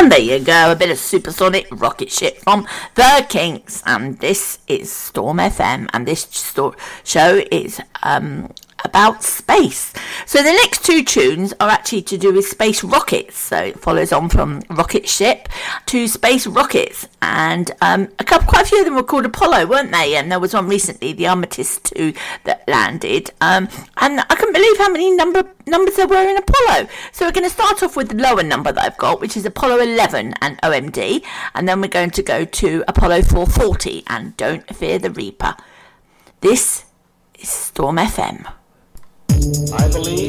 And there you go, a bit of supersonic rocket ship from the Kinks. And this is Storm FM, and this show is about space. So the next two tunes are actually to do with space rockets. So it follows on from rocket ship to space rockets, and quite a few of them were called Apollo, weren't they? And there was one recently, the Amethyst 2, that landed. And I couldn't believe how many numbers there were in Apollo. So we're going to start off with the lower number that I've got, which is Apollo 11 and OMD, and then we're going to go to Apollo 440 and Don't Fear the Reaper. This is Storm FM. I believe